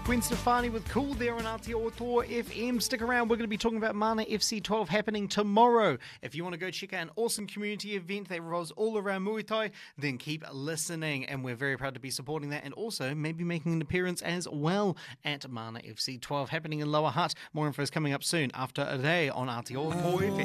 Gwen Stefani with Cool there on Aotearoa FM. Stick around, we're going to be talking about Mana FC 12 happening tomorrow. If you want to go check out an awesome community event that revolves all around Muay Thai, then keep listening. And we're very proud to be supporting that and also maybe making an appearance as well at Mana FC 12 happening in Lower Hutt. More info is coming up soon after a day on Aotearoa FM.